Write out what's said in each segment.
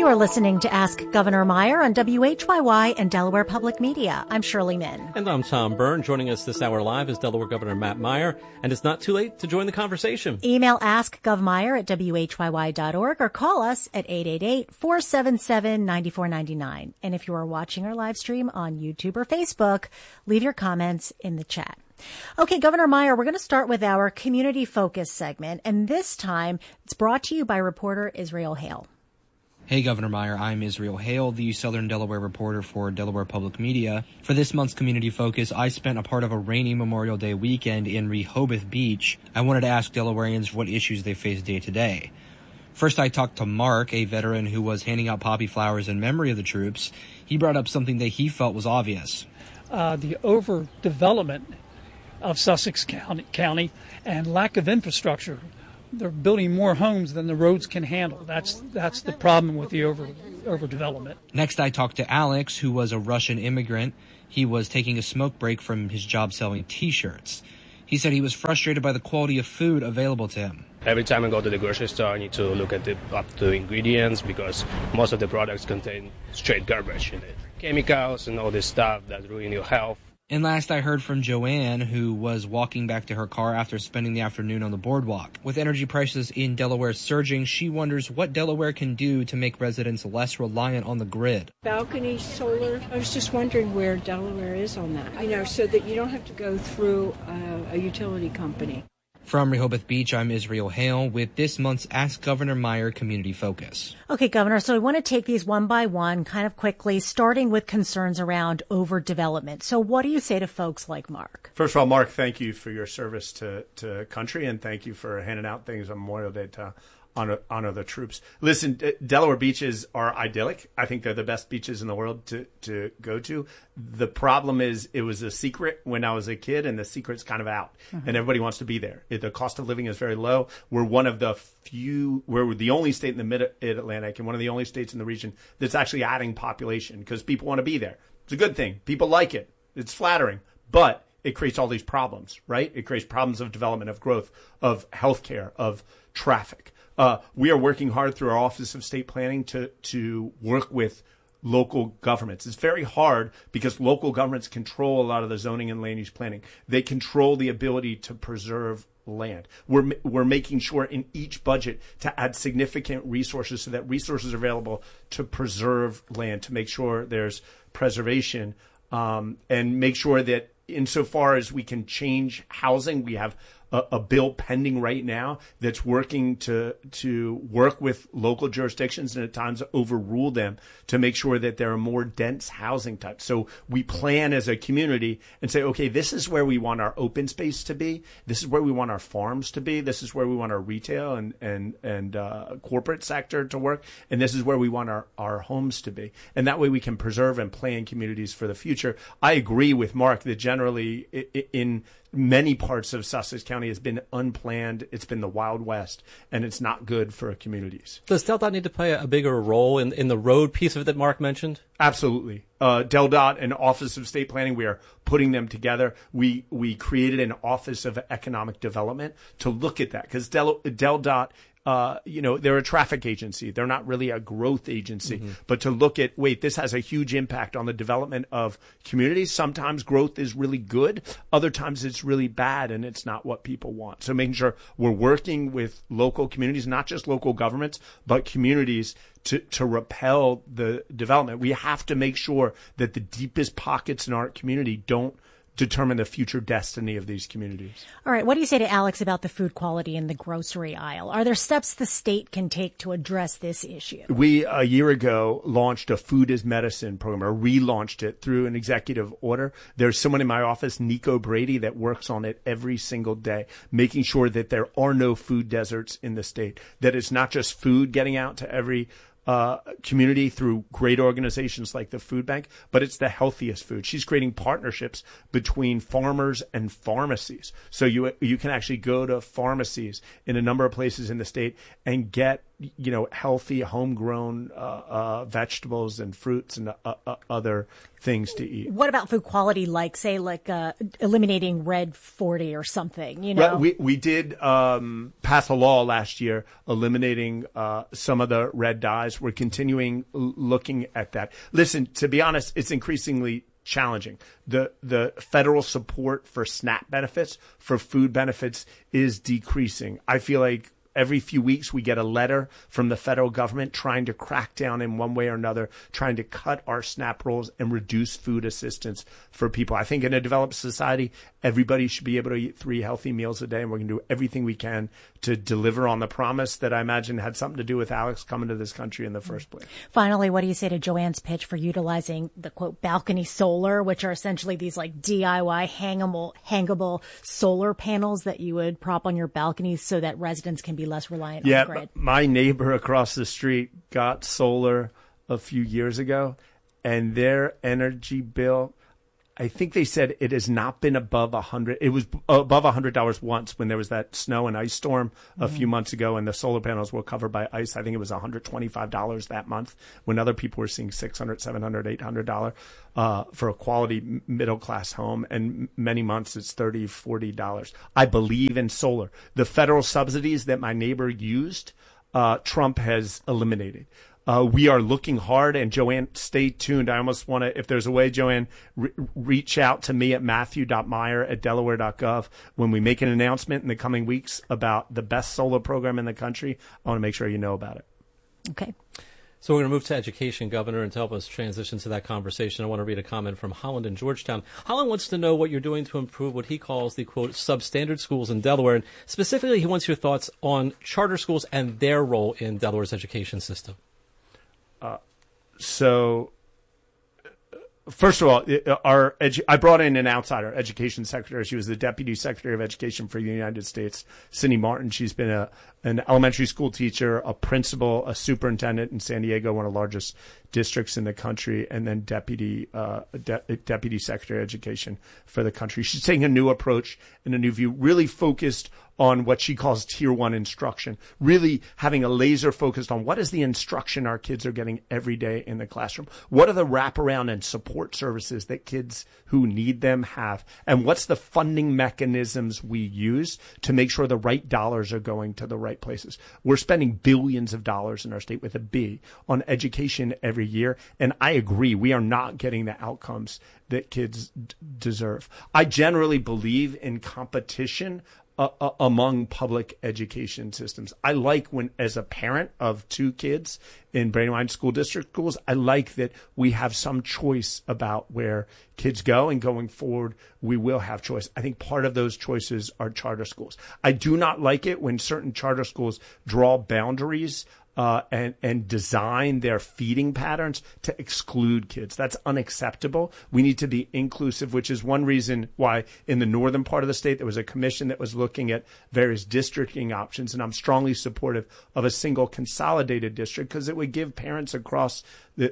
You are listening to Ask Governor Meyer on WHYY and Delaware Public Media. I'm Shirley Min. And I'm Tom Byrne. Joining us this hour live is Delaware Governor Matt Meyer. And it's not too late to join the conversation. Email AskGovMeyer at WHYY.org or call us at 888-477-9499. And if you are watching our live stream on YouTube or Facebook, leave your comments in the chat. Okay, Governor Meyer, we're going to start with our community focus segment. And this time it's brought to you by reporter Israel Hale. Hey, Governor Meyer, I'm Israel Hale, the Southern Delaware reporter for Delaware Public Media. For this month's Community Focus, I spent a part of a rainy Memorial Day weekend in Rehoboth Beach. I wanted to ask Delawareans what issues they face day to day. First, I talked to Mark, a veteran who was handing out poppy flowers in memory of the troops. He brought up something that he felt was obvious. The overdevelopment of Sussex County and lack of infrastructure. They're building more homes than the roads can handle. That's the problem with the overdevelopment. Next, I talked to Alex, who was a Russian immigrant. He was taking a smoke break from his job selling T-shirts. He said he was frustrated by the quality of food available to him. Every time I go to the grocery store, I need to look at the ingredients because most of the products contain straight garbage in it. Chemicals and all this stuff that ruin your health. And last, I heard from Joanne, who was walking back to her car after spending the afternoon on the boardwalk. With energy prices in Delaware surging, she wonders what Delaware can do to make residents less reliant on the grid. Balcony, solar. I was just wondering where Delaware is on that, so that you don't have to go through a utility company. From Rehoboth Beach, I'm Israel Hale with this month's Ask Governor Meyer Community Focus. Okay, Governor, so we want to take these one by one kind of quickly, starting with concerns around overdevelopment. So what do you say to folks like Mark? First of all, Mark, thank you for your service to country, and thank you for handing out things on Memorial Day to honor the troops. Listen, Delaware beaches are idyllic. I think they're the best beaches in the world to go to. The problem is it was a secret when I was a kid, and the secret's kind of out, and everybody wants to be there. The cost of living is very low. We're one of the we're the only state in the mid-Atlantic and one of the only states in the region that's actually adding population because people want to be there. It's a good thing. People like it. It's flattering, but it creates all these problems, right? It creates problems of development, of growth, of healthcare, of traffic. We are working hard through our Office of State Planning to work with local governments. It's very hard because local governments control a lot of the zoning and land use planning. They control the ability to preserve land. We're making sure in each budget to add significant resources so that resources are available to preserve land, to make sure there's preservation, and make sure that insofar as we can change housing, we have a bill pending right now that's working to work with local jurisdictions and at times overrule them to make sure that there are more dense housing types. So we plan as a community and say, okay, this is where we want our open space to be. This is where we want our farms to be. This is where we want our retail and corporate sector to work. And this is where we want our homes to be. And that way we can preserve and plan communities for the future. I agree with Mark that generally in many parts of Sussex County has been unplanned. It's been the Wild West, and it's not good for communities. Does DelDOT need to play a bigger role in the road piece of it that Mark mentioned? Absolutely. DelDOT and Office of State Planning, we are putting them together. We created an Office of Economic Development to look at that because DelDOT they're a traffic agency. They're not really a growth agency, but to look at, this has a huge impact on the development of communities. Sometimes growth is really good. Other times it's really bad and it's not what people want. So making sure we're working with local communities, not just local governments, but communities to repel the development. We have to make sure that the deepest pockets in our community don't determine the future destiny of these communities. All right. What do you say to Alex about the food quality in the grocery aisle? Are there steps the state can take to address this issue? We, a year ago, launched a food as medicine program, or relaunched it through an executive order. There's someone in my office, Nico Brady, that works on it every single day, making sure that there are no food deserts in the state, that it's not just food getting out to every community through great organizations like the Food Bank, but it's the healthiest food. She's creating partnerships between farmers and pharmacies. So you can actually go to pharmacies in a number of places in the state and get healthy, homegrown vegetables and fruits and other things to eat. What about food quality, like eliminating red 40 or something? You know, we did pass a law last year eliminating some of the red dyes. We're continuing looking at that. Listen, to be honest, it's increasingly challenging. The federal support for SNAP benefits, for food benefits, is decreasing. I feel like every few weeks we get a letter from the federal government trying to crack down in one way or another, trying to cut our SNAP rolls and reduce food assistance for people. I think in a developed society, everybody should be able to eat 3 healthy meals a day, and we're going to do everything we can to deliver on the promise that I imagine had something to do with Alex coming to this country in the first place. Finally, what do you say to Joanne's pitch for utilizing the, quote, balcony solar, which are essentially these like DIY hangable solar panels that you would prop on your balconies so that residents can be less reliant on the grid? Yeah, my neighbor across the street got solar a few years ago, and their energy bill, I think they said it has not been above 100. It was above $100 once when there was that snow and ice storm a few months ago, and the solar panels were covered by ice. I think it was $125 that month, when other people were seeing $600, $700, $800 for a quality middle class home, and many months it's $30, $40. I believe in solar. The federal subsidies that my neighbor used, Trump has eliminated. We are looking hard, and Joanne, stay tuned. I almost want to, if there's a way, Joanne, reach out to me at matthew.meyer@delaware.gov. When we make an announcement in the coming weeks about the best solar program in the country, I want to make sure you know about it. Okay. So we're going to move to education, Governor, and to help us transition to that conversation, I want to read a comment from Holland in Georgetown. Holland wants to know what you're doing to improve what he calls the, quote, substandard schools in Delaware. And specifically, he wants your thoughts on charter schools and their role in Delaware's education system. So, first of all, I brought in an outsider, education secretary. She was the deputy secretary of education for the United States, Cindy Martin. She's been an elementary school teacher, a principal, a superintendent in San Diego, one of the largest districts in the country, and then deputy secretary of education for the country. She's taking a new approach and a new view, really focused on what she calls tier 1 instruction, really having a laser focused on what is the instruction our kids are getting every day in the classroom. What are the wraparound and support services that kids who need them have? And what's the funding mechanisms we use to make sure the right dollars are going to the right places? We're spending billions of dollars in our state, with a B, on education every year. And I agree, we are not getting the outcomes that kids deserve. I generally believe in competition among public education systems. I like when, as a parent of 2 kids in Brandywine School District schools, I like that we have some choice about where kids go, and going forward, we will have choice. I think part of those choices are charter schools. I do not like it when certain charter schools draw boundaries and design their feeding patterns to exclude kids. That's unacceptable. We need to be inclusive, which is one reason why in the northern part of the state there was a commission that was looking at various districting options, and I'm strongly supportive of a single consolidated district, because it would give parents across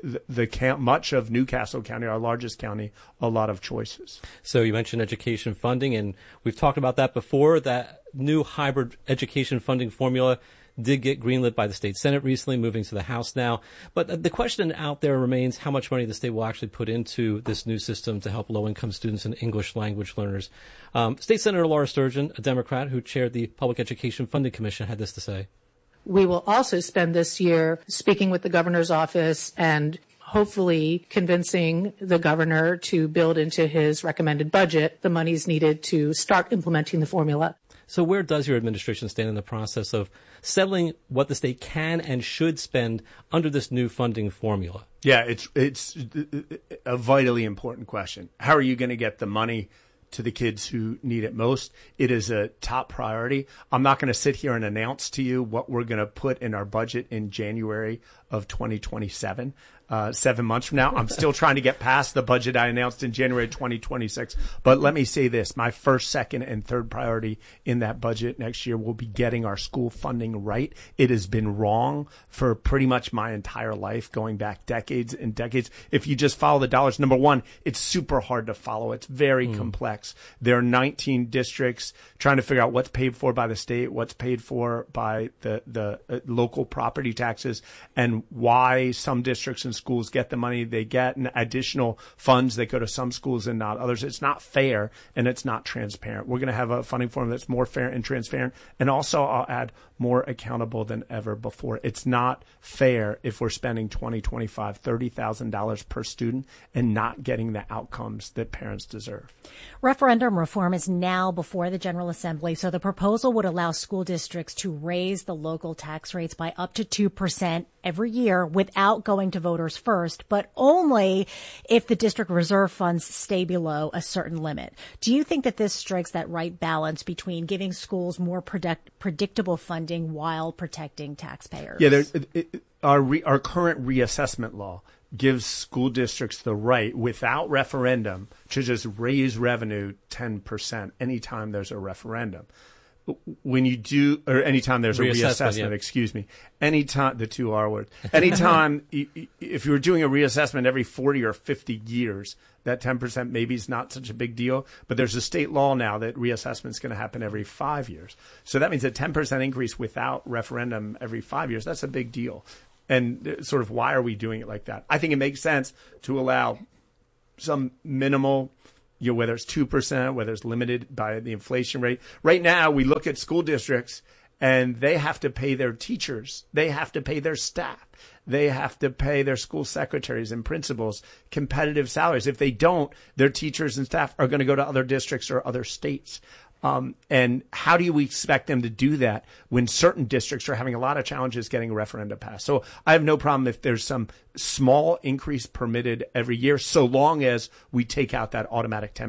the much of Newcastle County, our largest county, a lot of choices. So you mentioned education funding, and we've talked about that before. That new hybrid education funding formula did get greenlit by the state Senate recently, moving to the House now. But the question out there remains how much money the state will actually put into this new system to help low-income students and English language learners. State Senator Laura Sturgeon, a Democrat who chaired the Public Education Funding Commission, had this to say. We will also spend this year speaking with the governor's office and hopefully convincing the governor to build into his recommended budget the monies needed to start implementing the formula. So where does your administration stand in the process of settling what the state can and should spend under this new funding formula? Yeah, it's a vitally important question. How are you going to get the money to the kids who need it most? It is a top priority. I'm not going to sit here and announce to you what we're going to put in our budget in January of 2027. 7 months from now. I'm still trying to get past the budget I announced in January 2026. But let me say this. My first, second, and third priority in that budget next year will be getting our school funding right. It has been wrong for pretty much my entire life, going back decades and decades. If you just follow the dollars, number one, it's super hard to follow. It's very complex. There are 19 districts trying to figure out what's paid for by the state, what's paid for by the local property taxes, and why some districts and schools get the money they get and additional funds that go to some schools and not others. It's not fair and it's not transparent. We're going to have a funding formula that's more fair and transparent, and also I'll add more accountable than ever before. It's not fair if we're spending $20,000, $25,000, $30,000 per student and not getting the outcomes that parents deserve. Referendum reform is now before the General Assembly, so the proposal would allow school districts to raise the local tax rates by up to 2% every year without going to voters first, but only if the district reserve funds stay below a certain limit. Do you think that this strikes that right balance between giving schools more predictable funding while protecting taxpayers? Yeah, our current reassessment law gives school districts the right, without referendum, to just raise revenue 10% anytime there's a referendum. When you do, or anytime there's a reassessment, excuse me, anytime, the two R words, anytime, if you were doing a reassessment every 40 or 50 years, that 10% maybe is not such a big deal, but there's a state law now that reassessment is going to happen every 5 years. So that means a 10% increase without referendum every 5 years. That's a big deal. And sort of why are we doing it like that? I think it makes sense to allow some minimal, whether it's 2%, whether it's limited by the inflation rate. Right now, we look at school districts and they have to pay their teachers. They have to pay their staff. They have to pay their school secretaries and principals competitive salaries. If they don't, their teachers and staff are going to go to other districts or other states. And how do we expect them to do that when certain districts are having a lot of challenges getting a referendum passed? So I have no problem if there's some small increase permitted every year, so long as we take out that automatic 10%.